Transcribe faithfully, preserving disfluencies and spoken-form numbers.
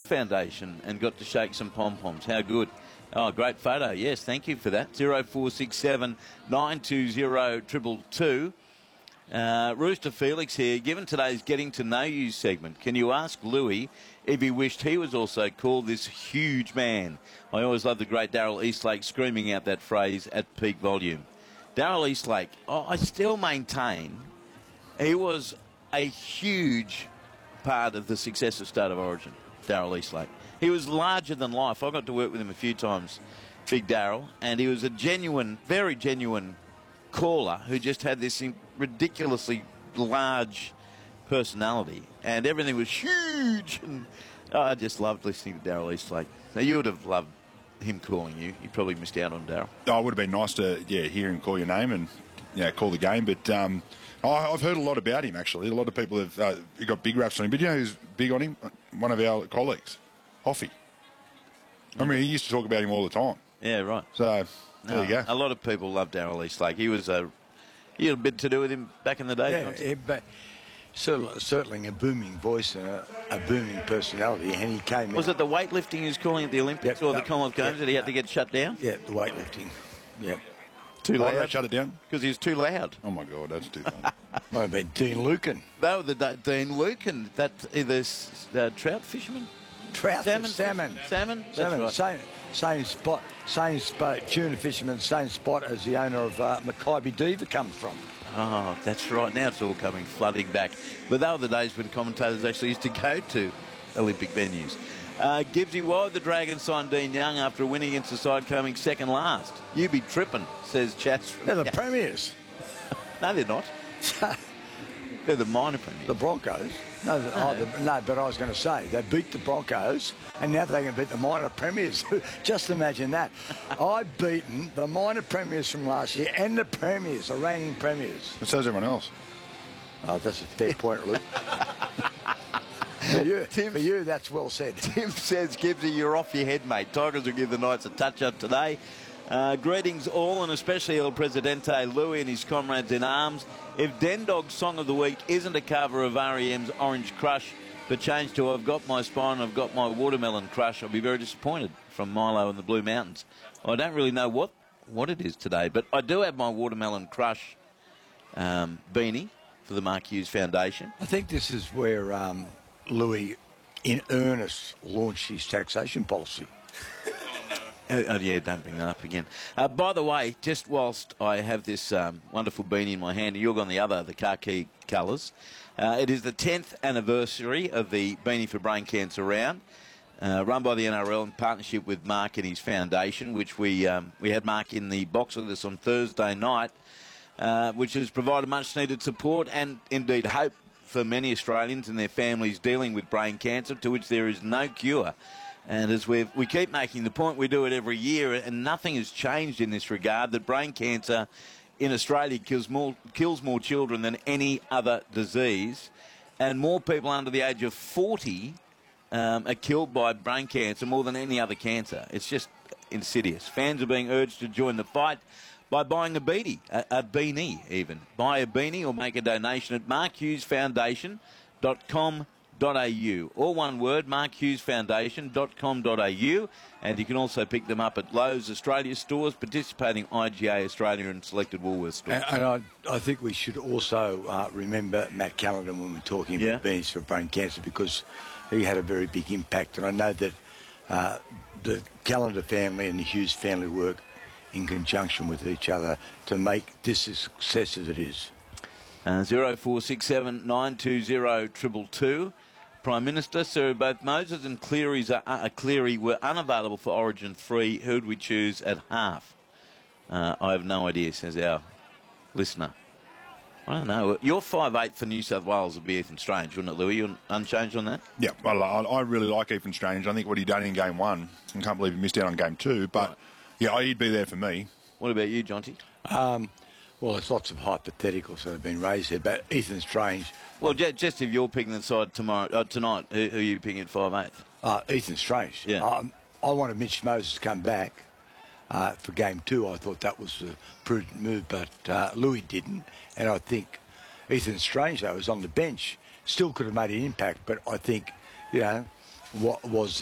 Foundation and got to shake some pom-poms. How good. Oh, great photo. Yes, thank you for that. zero four six seven nine two zero two two two. Uh, Rooster Felix here. Given today's Getting to Know You segment, can you ask Louis if he wished he was also called this huge man? I always love the great Daryl Eastlake screaming out that phrase at peak volume. Daryl Eastlake, oh, I still maintain he was a huge part of the success of State of Origin, Daryl Eastlake. He was larger than life. I got to work with him a few times, Big Daryl, and he was a genuine, very genuine caller who just had this ridiculously large personality, and everything was huge. And oh, I just loved listening to Daryl Eastlake. Now, you would have loved him calling you. You probably missed out on Daryl. Oh, it would have been nice to yeah hear him call your name and yeah call the game. But um, oh, I've heard a lot about him actually. A lot of people have uh, got big raps on him. But you know who's big on him? One of our colleagues, Hoffy. I mean, he used to talk about him all the time. Yeah, right. So there no, you go. A lot of people love Daryl Eastlake. He was a he had a bit to do with him back in the day. Yeah, yeah, but certainly, certainly a booming voice and a, a booming personality, and he came. Was in. it the weightlifting he was calling at the Olympics Yep, or no, the Commonwealth Games yep, that he had no. to get shut down? Yeah, the weightlifting. Yeah. Too Oh, loud. they shut it down Because he was too loud. Oh my God, that's too funny. Might have been Dean Lucan. They were the D- Dean Lucan, that either uh, trout fisherman, Trout, salmon, salmon, salmon. That's salmon. right. Same, same spot, same spot. Tuna fisherman, same spot as the owner of uh, Mackay Diva comes from. Oh, that's right. Now it's all coming flooding back. But they were the days when commentators actually used to go to Olympic venues. Uh, Gibbsy, why would the Dragons sign Dean Young after winning against the side coming second last? You be tripping, says Chats. They're the premiers. No, they're not. They're the minor premiers. The Broncos. No, the, oh, the, no, but I was going to say, they beat the Broncos, and now they can beat the minor premiers. Just imagine that. I've beaten the minor premiers from last year and the premiers, the reigning premiers. And so's everyone else. Oh, that's a fair point, Luke. For you, Tim- for you, that's well said. Tim says, Gibbsy, you're off your head, mate. Tigers will give the Knights a touch-up today. Uh, greetings all, and especially El Presidente Louis and his comrades in arms. If Den Dog's Song of the Week isn't a cover of R E M's Orange Crush, but changed to I've Got My Spine, I've Got My Watermelon Crush, I'll be very disappointed, from Milo and the Blue Mountains. I don't really know what, what it is today, but I do have my Watermelon Crush um, beanie for the Mark Hughes Foundation. I think this is where um, Louis, in earnest, launched his taxation policy. Uh, oh, yeah, don't bring that up again. Uh, by the way, just whilst I have this um, wonderful beanie in my hand, and you're on the other, the khaki colours, uh, it is the tenth anniversary of the Beanie for Brain Cancer round, uh, run by the N R L in partnership with Mark and his foundation, which we um, we had Mark in the box with us on Thursday night, uh, which has provided much-needed support and, indeed, hope for many Australians and their families dealing with brain cancer, to which there is no cure. And as we we keep making the point, we do it every year, and nothing has changed in this regard, that brain cancer in Australia kills more, kills more children than any other disease, and more people under the age of forty um, are killed by brain cancer more than any other cancer. It's just insidious. Fans are being urged to join the fight by buying a beanie, a, a beanie even. Buy a beanie or make a donation at mark hughes foundation dot com dot a u. All one word, mark hughes foundation dot com dot a u. And you can also pick them up at Lowe's Australia stores, participating I G A Australia and selected Woolworths stores. And, and I, I think we should also uh, remember Matt Callanan when we're talking Yeah. about beanies for brain cancer, because he had a very big impact. And I know that uh, the Callanan family and the Hughes family work in conjunction with each other to make this a success as it is. Uh, zero four six seven nine two zero two two two. Prime Minister, sir, both Moses and Cleary's are, uh, Cleary were unavailable for Origin three. Who would we choose at half? Uh, I have no idea, says our listener. I don't know. Your five eight for New South Wales would be Ethan Strange, wouldn't it, Louis? You're unchanged on that? Yeah, well, I, I really like Ethan Strange. I think what he done in game one, I can't believe he missed out on game two, but Right. yeah, he'd be there for me. What about you, Jonty? Um, well, there's lots of hypotheticals that have been raised there, but Ethan Strange, Well, ju- just if you're picking the side tomorrow, uh, tonight, who, who are you picking at five eight? uh, Ethan Strange. Yeah. Um, I wanted Mitch Moses to come back uh, for game two. I thought that was a prudent move, but uh, Louis didn't. And I think Ethan Strange, though, was on the bench. Still could have made an impact, but I think, you know, what was